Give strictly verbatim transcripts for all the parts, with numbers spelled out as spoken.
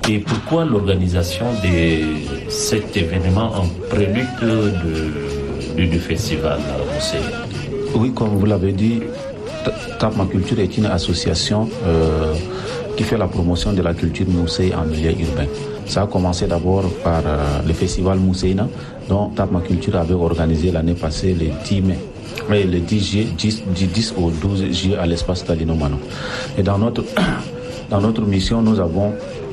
Et pourquoi l'organisation de cet événement en prélude de, de, du festival Moussé? Oui, comme vous l'avez dit, Tapma Culture est une association euh, qui fait la promotion de la culture Moussé en milieu urbain. Ça a commencé d'abord par euh, le festival Mousséina, dont Tapma Culture avait organisé l'année passée le dix mai. Et le dix juillet, dix, dix au douze juillet à l'espace Tadino Mano. Et dans notre, dans notre mission, nous avons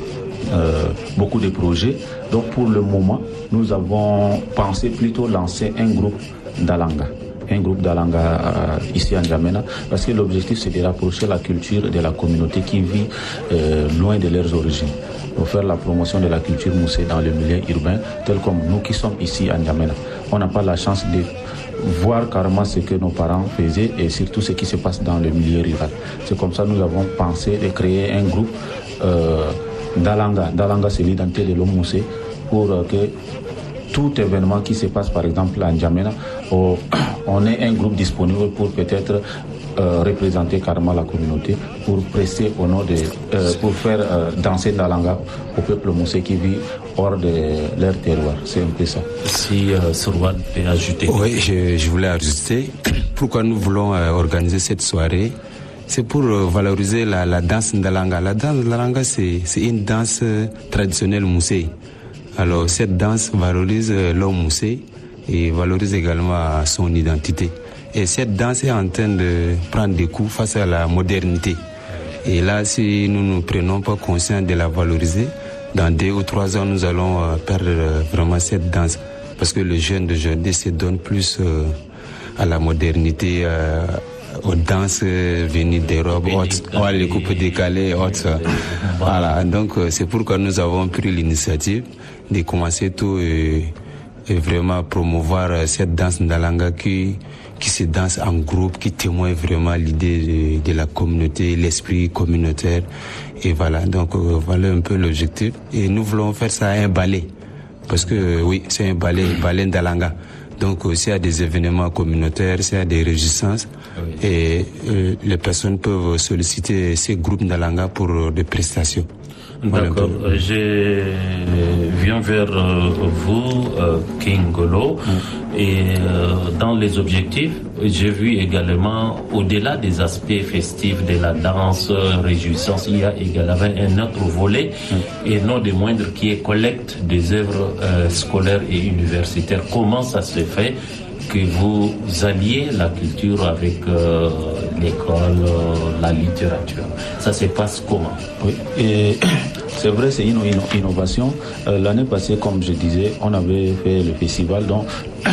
euh, beaucoup de projets. Donc pour le moment, nous avons pensé plutôt lancer un groupe d'Alanga. Un groupe d'Alanga euh, ici à N'Djamena, parce que l'objectif c'est de rapprocher la culture de la communauté qui vit euh, loin de leurs origines. Pour faire la promotion de la culture moussée dans le milieu urbain, tel comme nous qui sommes ici à N'Djamena. On n'a pas la chance de voir carrément ce que nos parents faisaient et surtout ce qui se passe dans le milieu rural. C'est comme ça que nous avons pensé de créer un groupe euh, d'Alanga. D'Alanga, c'est l'identité de l'homme moussé, pour euh, que tout événement qui se passe par exemple à N'Djamena, oh, on ait un groupe disponible pour peut-être euh, représenter carrément la communauté, pour prester au nom de, euh, pour faire euh, danser Ndalanga au peuple moussé qui vit hors de leur terroir. C'est un peu ça. Si euh, Sourwan peut ajouter. Oui, je, je voulais ajouter. Pourquoi nous voulons euh, organiser cette soirée? C'est pour euh, valoriser la, la danse Ndalanga. La danse Ndalanga, c'est, c'est une danse euh, traditionnelle moussé. Alors cette danse valorise euh, l'homme moussé et valorise également son identité. Et cette danse est en train de prendre des coups face à la modernité. Et là, si nous ne prenons pas conscience de la valoriser, dans deux ou trois ans, nous allons euh, perdre euh, vraiment cette danse. Parce que les jeunes d'aujourd'hui se donnent plus euh, à la modernité, euh, aux danses euh, venues d'Europe, oh, les coupes décalées, autres. Voilà, donc euh, c'est pourquoi nous avons pris l'initiative de commencer tout et, et vraiment promouvoir euh, cette danse Ndalanga qui, qui se danse en groupe, qui témoigne vraiment l'idée de, de la communauté, l'esprit communautaire. Et voilà, donc euh, voilà un peu l'objectif. Et nous voulons faire ça à un ballet. Parce que euh, oui, c'est un ballet, ballet Ndalanga. Donc euh, s'il y a des événements communautaires, s'il y a des résistances, oui. et euh, les personnes peuvent solliciter ces groupes Ndalanga pour euh, des prestations. D'accord. Voilà. Je viens vers euh, vous, euh, King Golo, mm. et euh, dans les objectifs, j'ai vu également, au-delà des aspects festifs de la danse, réjouissance, il y a également un autre volet, mm. et non des moindres, qui est collecte des œuvres euh, scolaires et universitaires. Comment ça se fait que vous alliez la culture avec euh, l'école, euh, la littérature? Ça se passe comment? Oui, et c'est vrai, c'est une innovation. Euh, l'année passée, comme je disais, on avait fait le festival, donc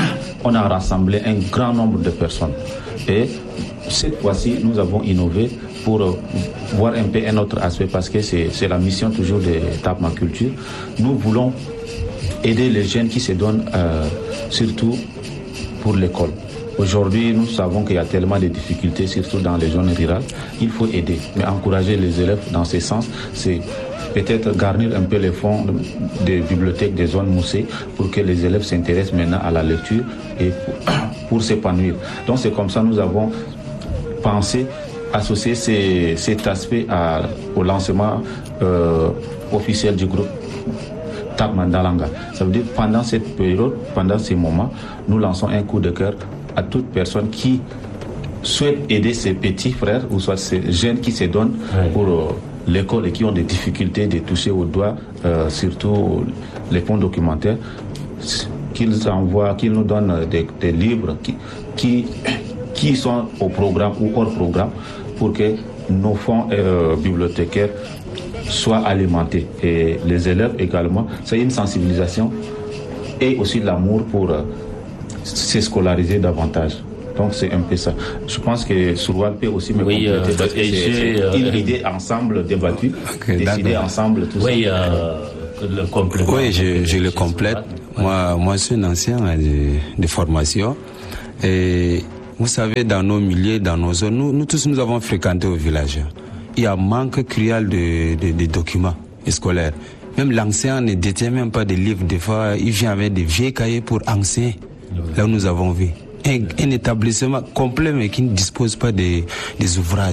on a rassemblé un grand nombre de personnes. Et cette fois-ci, nous avons innové pour euh, voir un peu un autre aspect, parce que c'est, c'est la mission toujours de Tapma Culture. Nous voulons aider les jeunes qui se donnent euh, surtout pour l'école. Aujourd'hui, nous savons qu'il y a tellement de difficultés, surtout dans les zones rurales. Il faut aider, mais encourager les élèves dans ce sens, c'est peut-être garnir un peu les fonds des bibliothèques des zones moussées pour que les élèves s'intéressent maintenant à la lecture et pour, pour s'épanouir. Donc c'est comme ça que nous avons pensé associer ces, cet aspect à, au lancement euh, officiel du groupe Tapma Ndalanga. Ça veut dire pendant cette période, pendant ces moments, nous lançons un coup de cœur à toute personne qui souhaite aider ses petits frères ou soit ces jeunes qui se donnent oui. pour euh, l'école et qui ont des difficultés de toucher au doigt, euh, surtout les fonds documentaires, qu'ils envoient, qu'ils nous donnent des, des livres qui, qui, qui sont au programme ou hors programme pour que nos fonds euh, bibliothécaires soient alimentés. Et les élèves également, c'est une sensibilisation et aussi l'amour pour euh, se scolariser davantage. Donc c'est un peu ça. Je pense que Sourwan peut aussi me oui, compléter euh, parce que c'est, c'est euh, une idée ensemble débattue, okay, décidée ensemble, tout oui, ça. Euh, le complément. Oui, je, je le complète. Ouais. Moi, moi, je suis un ancien de, de formation. Et vous savez, dans nos milieux, dans nos zones, nous, nous tous, nous avons fréquenté au village. Il y a un manque cruel de, de, de documents scolaires. Même l'ancien ne détient même pas des livres. Des fois, il vient avec des vieux cahiers pour anciens. Oui. Là où nous avons vu. Un, un établissement complet mais qui ne dispose pas des, des ouvrages.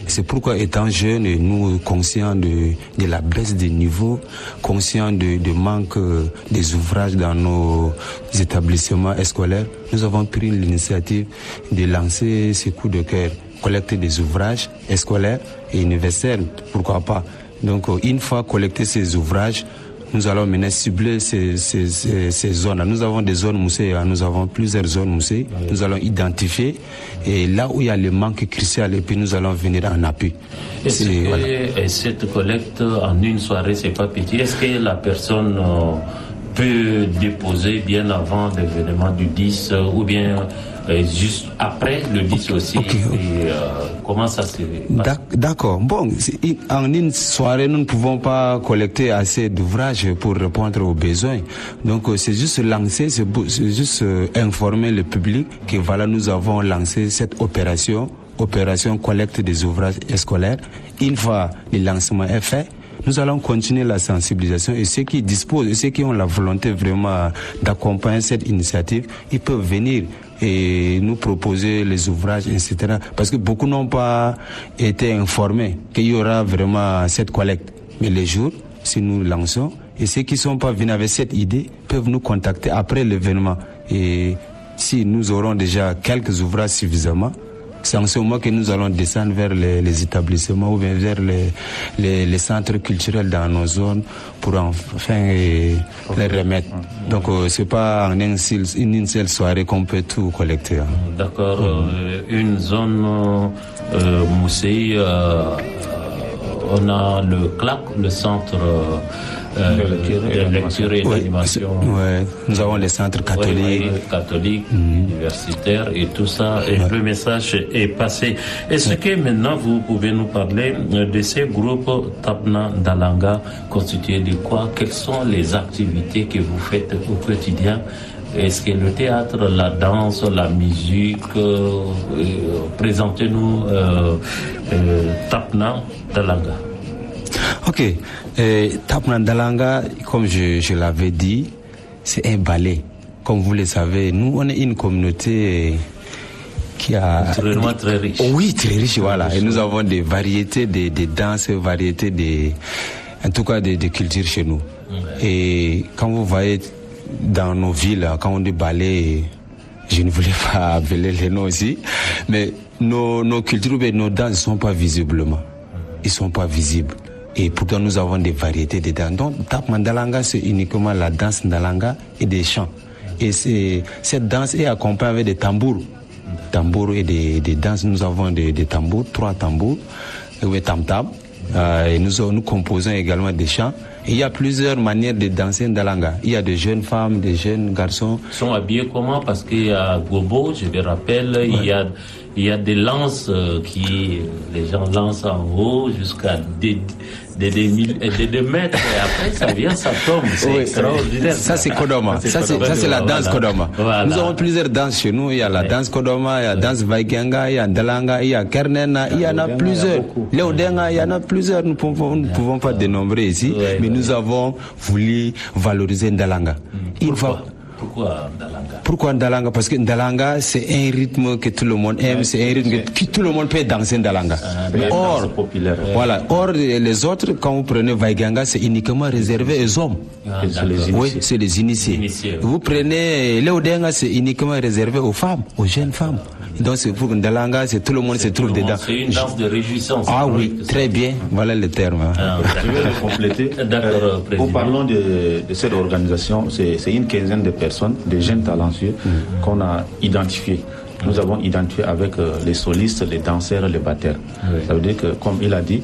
C'est pourquoi, étant jeunes, nous conscients de, de la baisse des niveaux, conscients de, de manque des ouvrages dans nos établissements scolaires, nous avons pris l'initiative de lancer ce coup de cœur, collecter des ouvrages scolaires et universitaires, pourquoi pas. Donc, une fois collectés ces ouvrages, nous allons maintenant cibler ces, ces, ces, ces zones. Nous avons des zones moussées, nous avons plusieurs zones moussées. Oui. Nous allons identifier et là où il y a le manque crucial, et puis nous allons venir en appui. Est-ce que voilà. Cette collecte en une soirée, c'est pas petit? Est-ce que la personne euh, peut déposer bien avant l'événement du dix euh, ou bien euh, juste après le dix aussi? Okay. Et, euh, comment ça se passe? D'accord. Bon, en une soirée, nous ne pouvons pas collecter assez d'ouvrages pour répondre aux besoins. Donc, c'est juste lancer, c'est juste informer le public que voilà, nous avons lancé cette opération, opération collecte des ouvrages scolaires. Une fois le lancement est fait, nous allons continuer la sensibilisation et ceux qui disposent, et ceux qui ont la volonté vraiment d'accompagner cette initiative, ils peuvent venir et nous proposer les ouvrages, et cetera. Parce que beaucoup n'ont pas été informés qu'il y aura vraiment cette collecte. Mais les jours, si nous lançons, et ceux qui ne sont pas venus avec cette idée peuvent nous contacter après l'événement. Et si nous aurons déjà quelques ouvrages suffisamment, c'est en ce moment que nous allons descendre vers les, les établissements ou bien vers les, les, les centres culturels dans nos zones pour enfin eh, les remettre. Donc euh, c'est pas en une seule, une seule soirée qu'on peut tout collecter. Hein. D'accord. Mmh. Euh, une zone euh, moussée, euh, on a le C L A C, le centre euh, Euh, de lecture et, de lecture et d'animation. Oui, ouais. Nous avons les centres catholiques, oui, catholiques, mmh. universitaires et tout ça. Et ouais. Le message est passé. Est-ce ouais. que maintenant vous pouvez nous parler de ces groupes Tapna Ndalanga constitués de quoi? Quelles sont les activités que vous faites au quotidien? Est-ce que le théâtre, la danse, la musique, euh, euh, présentez-nous euh, euh, Tapna Ndalanga. Ok, euh, Tapna Ndalanga, comme je, je l'avais dit, c'est un ballet. Comme vous le savez, nous, on est une communauté qui a... Vraiment très riche. Oui, très riche, voilà. Et nous avons des variétés de, de danses, variétés de... En tout cas, de, de cultures chez nous. Ouais. Et quand vous voyez dans nos villes, quand on dit ballet, je ne voulais pas appeler les noms aussi, mais nos, nos cultures, nos danses ne sont pas visiblement. Ils ne sont pas visibles. Et pourtant, nous avons des variétés de danses. Donc, Tapna Ndalanga, c'est uniquement la danse Ndalanga et des chants. Et c'est, cette danse est accompagnée avec des tambours. Tambours et des, des danses. Nous avons des, des tambours, trois tambours, et tam-tam. Euh, et nous, nous composons également des chants. Et il y a plusieurs manières de danser Ndalanga. Il y a des jeunes femmes, des jeunes garçons. Ils sont habillés comment? Parce qu'il y a Gobo, je me rappelle, ouais. il y a... Il y a des lances euh, qui les gens lancent en haut jusqu'à des, des, des, mille, des deux mètres et après ça vient, ça tombe. C'est oui, extraordinaire. Ça, ça c'est Kodoma. Ça c'est, ça c'est la danse voilà. Kodoma. Voilà. Nous avons plusieurs danses chez nous. Il y a la ouais. danse Kodoma, il y a la danse Vaikenga, il y a Ndalanga, il y a Kernena, il y en a plusieurs. Léodenga, il y en a plusieurs. Nous ne pouvons, nous pouvons pas dénombrer ici, ouais, mais ouais. nous avons voulu valoriser Ndalanga. Il va Pourquoi Ndalanga? Pourquoi Ndalanga? Parce que Ndalanga, c'est un rythme que tout le monde aime, ouais, c'est un rythme que, que tout le monde peut danser Ndalanga. Ah, mais or, populaire. Voilà. Or, les autres, quand vous prenez Vaikenga, c'est uniquement réservé aux hommes. Ah, c'est les oui, c'est les initiés. initiés. Vous prenez Léodenga, c'est uniquement réservé aux femmes, aux jeunes femmes. Donc c'est pour Ndalanga, c'est tout le monde c'est se trouve dedans. C'est une danse de réjouissance. Ah oui, très bien. Voilà le terme. Hein. Ah, je vais le compléter. D'accord, euh, en parlant de, de cette organisation, c'est, c'est une quinzaine de personnes, de jeunes talentueux mmh. qu'on a identifiés. Nous avons identifié avec euh, les solistes, les danseurs, les batteurs. Oui. Ça veut dire que, comme il a dit,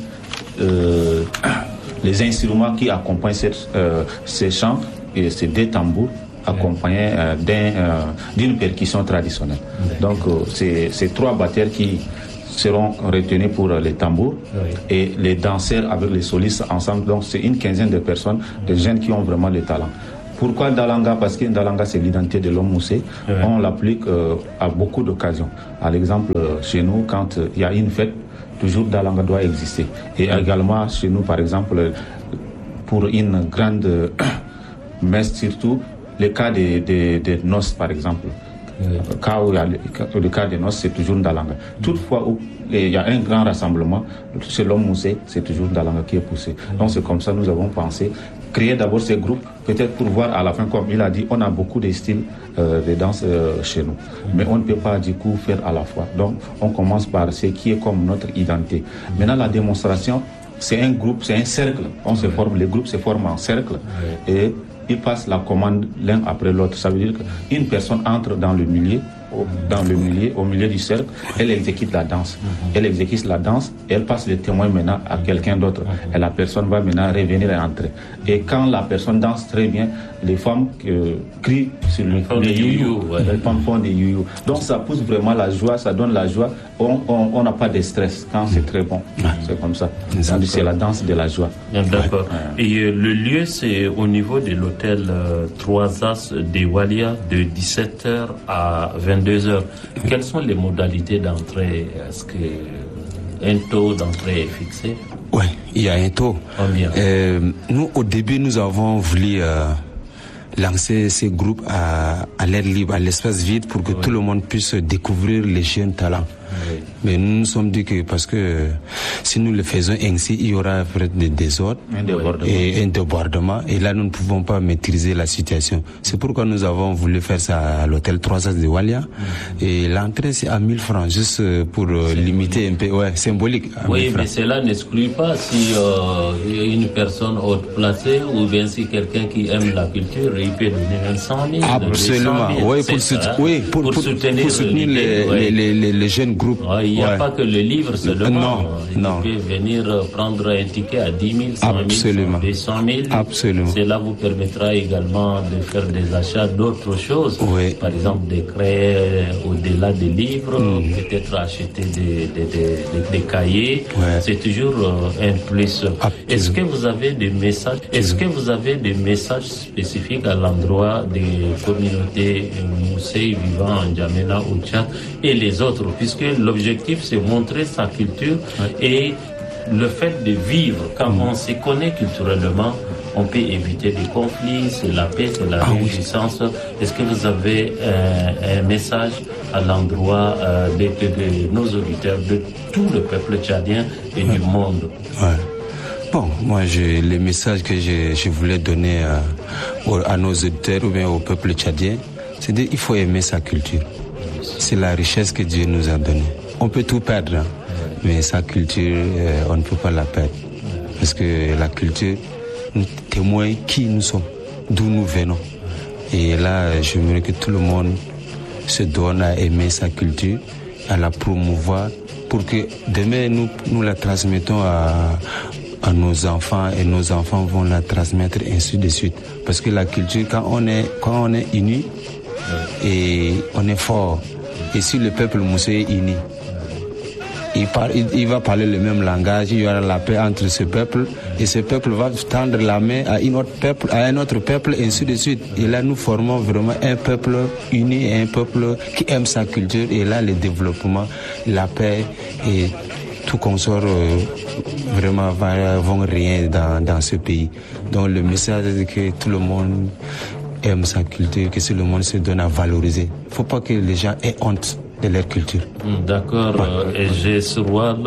euh, les instruments qui accompagnent cette, euh, ces chants, et c'est des tambours accompagnés euh, d'un, euh, d'une percussion traditionnelle. Oui. Donc, euh, c'est, c'est trois batteurs qui seront retenus pour euh, les tambours oui. et les danseurs avec les solistes ensemble. Donc, c'est une quinzaine de personnes, de jeunes qui ont vraiment le talent. Pourquoi Ndalanga? Parce que Ndalanga, c'est l'identité de l'homme moussé. Oui. On l'applique euh, à beaucoup d'occasions. Par exemple, euh, chez nous, quand il euh, y a une fête, toujours Ndalanga doit exister. Et oui. également, chez nous, par exemple, pour une grande euh, messe surtout, le cas des de, de noces, par exemple. Oui. Quand il y a le, le cas des noces, c'est toujours Ndalanga. Toutefois, où il y a un grand rassemblement, selon Moussé, c'est toujours Ndalanga qui est poussé. Donc c'est comme ça nous avons pensé créer d'abord ces groupes, peut-être pour voir à la fin, comme il a dit, on a beaucoup de styles euh, de danse euh, chez nous. Mais on ne peut pas du coup faire à la fois. Donc on commence par ce qui est comme notre identité. Maintenant la démonstration, c'est un groupe, c'est un cercle. On se forme, les groupes se forment en cercle. Et ils passent la commande l'un après l'autre. Ça veut dire qu'une personne entre dans le milieu, dans le milieu, au milieu du cercle, elle exécute la danse. Elle exécute la danse, elle passe le témoin maintenant à quelqu'un d'autre. Et la personne va maintenant revenir et entrer. Et quand la personne danse très bien, les femmes euh, crient sur le les you-you. Ouais. Les femmes font des you-you. Donc ça pousse vraiment la joie, ça donne la joie. On n'a pas de stress quand c'est très bon. C'est comme ça. C'est la danse de la joie. D'accord. Ouais. Et euh, le lieu, c'est au niveau de l'hôtel euh, trois As de Walia de dix-sept heures à vingt-deux heures. Quelles sont les modalités d'entrée? Est-ce qu'un taux d'entrée est fixé? Oui, il y a un taux. Combien? Euh, nous, au début, nous avons voulu euh, lancer ces groupes à, à l'air libre, à l'espace vide, pour que oui. tout le monde puisse découvrir les jeunes talents. Oui. Mais nous nous sommes dit que parce que si nous le faisons ainsi, il y aura peut-être des désordres un débordement. et un débordement. Et là, nous ne pouvons pas maîtriser la situation. C'est pourquoi nous avons voulu faire ça à l'hôtel trois As de Walia. Mm-hmm. Et l'entrée, c'est à mille francs, juste pour euh, limiter un peu. Ouais, symbolique. Oui, mais cela n'exclut pas si euh, une personne haute placée ou bien si quelqu'un qui aime la culture, il peut donner un cent mille. Absolument. Oui, pour, sout- oui, pour, pour, pour soutenir, pour soutenir les, ouais. les, les, les, les jeunes groupes. Ouais, il n'y a ouais. pas que le livre seulement. Non, il non. peut venir prendre un ticket à dix mille, cent mille, deux cent mille. Absolument. Cela vous permettra également de faire des achats d'autres choses. Oui. Par exemple, de créer au-delà des livres, mmh. peut-être acheter des, des, des, des, des cahiers. Ouais. C'est toujours euh, un plus. Absolument. Est-ce que vous avez des messages, est-ce que vous avez des messages spécifiques à l'endroit des communautés Moussé vivant en N'Djamena, au Tchad et les autres, puisque l'objectif c'est montrer sa culture ouais. et le fait de vivre, quand mmh. on se connaît culturellement, on peut éviter des conflits, c'est la paix, c'est la ah, réjouissance. Oui. Est-ce que vous avez euh, un message à l'endroit euh, de, de, de nos auditeurs, de tout le peuple tchadien et ouais. du monde? Ouais. Bon, moi, je, les messages que je, je voulais donner à, à nos auditeurs ou bien au peuple tchadien, c'est qu'il faut aimer sa culture. C'est la richesse que Dieu nous a donnée. On peut tout perdre, hein, mais sa culture, euh, on ne peut pas la perdre. Parce que la culture nous témoigne qui nous sommes, d'où nous venons. Et là, j'aimerais que tout le monde se donne à aimer sa culture, à la promouvoir, pour que demain, nous, nous la transmettons à, à nos enfants et nos enfants vont la transmettre ainsi de suite. Parce que la culture, quand on est, quand on est unis, et on est fort. Et si le peuple moussé est uni, il, parle, il, il va parler le même langage, il y aura la paix entre ce peuple, et ce peuple va tendre la main à, une autre peuple, à un autre peuple, et ainsi de suite. Et là, nous formons vraiment un peuple uni, un peuple qui aime sa culture, et là, le développement, la paix et tout consort euh, vraiment va, vont rien dans, dans ce pays. Donc le message est que tout le monde aime sa culture, que tout le monde se donne à valoriser. Il ne faut pas que les gens aient honte de leur culture. D'accord. Ouais. Et j'ai sur